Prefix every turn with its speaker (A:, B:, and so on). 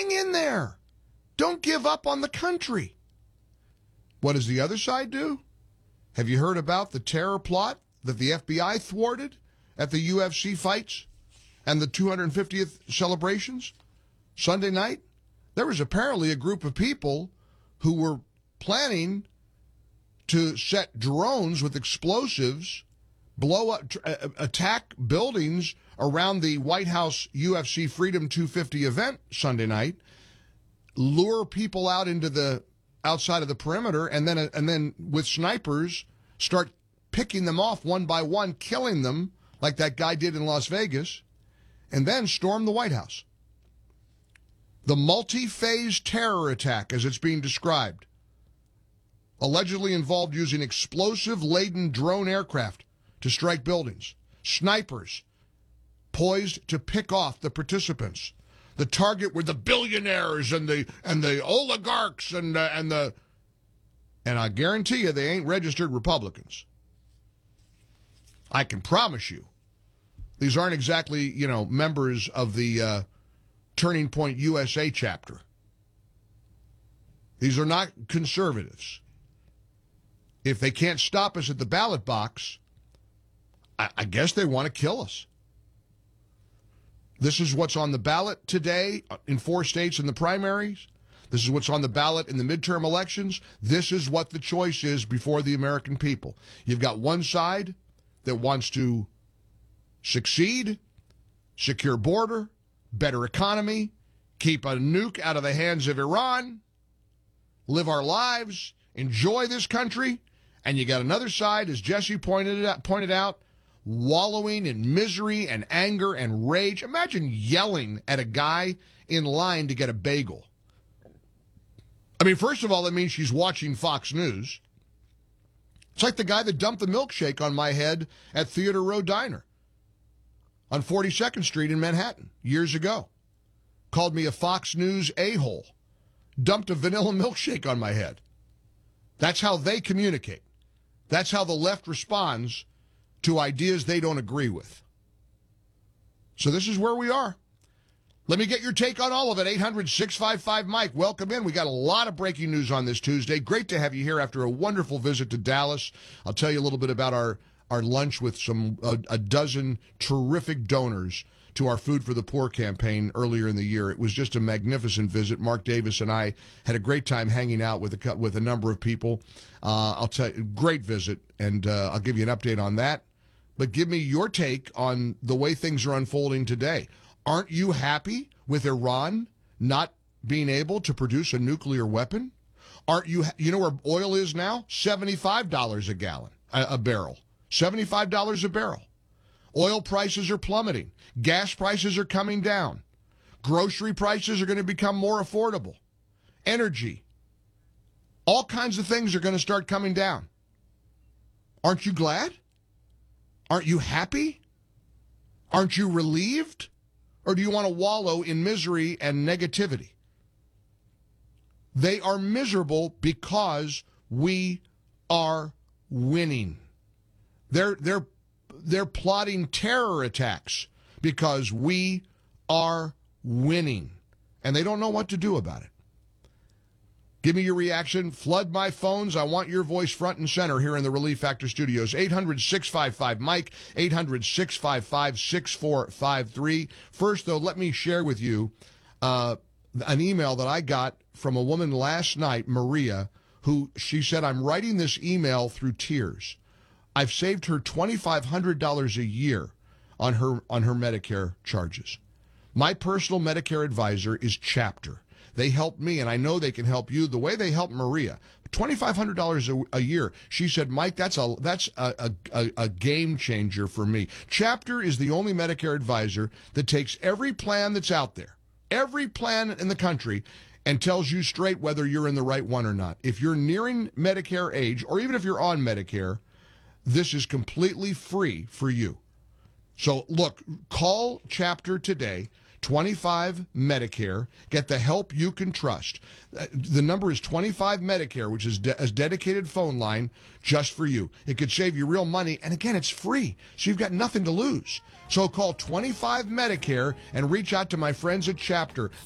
A: Hang in there. Don't give up on the country. What does the other side do? Have you heard about the terror plot that the FBI thwarted at the UFC fights and the 250th celebrations Sunday night? There was apparently a group of people who were planning to set drones with explosives, blow up, attack buildings around the White House UFC Freedom 250 event Sunday night, lure people out into the outside of the perimeter, and then with snipers start picking them off one by one, killing them like that guy did in Las Vegas, and then storm the White House. The multi-phase terror attack, as it's being described, allegedly involved using explosive-laden drone aircraft to strike buildings, snipers poised to pick off the participants. The target were the billionaires and the oligarchs and I guarantee you they ain't registered Republicans. I can promise you, these aren't exactly members of the Turning Point USA chapter. These are not conservatives. If they can't stop us at the ballot box, I guess they want to kill us. This is what's on the ballot today in 4 states in the primaries. This is what's on the ballot in the midterm elections. This is what the choice is before the American people. You've got one side that wants to succeed, secure border, better economy, keep a nuke out of the hands of Iran, live our lives, enjoy this country. And you got another side, as Jesse pointed out, wallowing in misery and anger and rage. Imagine yelling at a guy in line to get a bagel. I mean, first of all, that means she's watching Fox News. It's like the guy that dumped the milkshake on my head at Theater Row Diner on 42nd Street in Manhattan years ago. Called me a Fox News a-hole. Dumped a vanilla milkshake on my head. That's how they communicate. That's how the left responds to ideas they don't agree with. So this is where we are. Let me get your take on all of it. 800-655-MIKE. Welcome in. We got a lot of breaking news on this Tuesday. Great to have you here after a wonderful visit to Dallas. I'll tell you a little bit about our lunch with a dozen terrific donors to our Food for the Poor campaign earlier in the year. It was just a magnificent visit. Mark Davis and I had a great time hanging out with a number of people. I'll tell you, great visit, and I'll give you an update on that. But give me your take on the way things are unfolding today. Aren't you happy with Iran not being able to produce a nuclear weapon? Aren't you know where oil is now? $75 a barrel. $75 a barrel. Oil prices are plummeting. Gas prices are coming down. Grocery prices are going to become more affordable. Energy. All kinds of things are going to start coming down. Aren't you glad? Aren't you happy? Aren't you relieved? Or do you want to wallow in misery and negativity? They are miserable because we are winning. They're plotting terror attacks because we are winning. And they don't know what to do about it. Give me your reaction. Flood my phones. I want your voice front and center here in the Relief Factor Studios. 800-655-MIKE, 800-655-6453. First, though, let me share with you an email that I got from a woman last night, Maria, who she said, I'm writing this email through tears. I've saved her $2,500 a year on her Medicare charges. My personal Medicare advisor is Chapter. They help me, and I know they can help you the way they help Maria. $2,500 a year. She said, Mike, that's a game changer for me. Chapter is the only Medicare advisor that takes every plan that's out there, every plan in the country, and tells you straight whether you're in the right one or not. If you're nearing Medicare age, or even if you're on Medicare, this is completely free for you. So look, call Chapter today. 25 Medicare. Get the help you can trust. The number is 25 Medicare, which is a dedicated phone line just for you. It could save you real money, and again, it's free, so you've got nothing to lose. So call 25 Medicare and reach out to my friends at Chapter.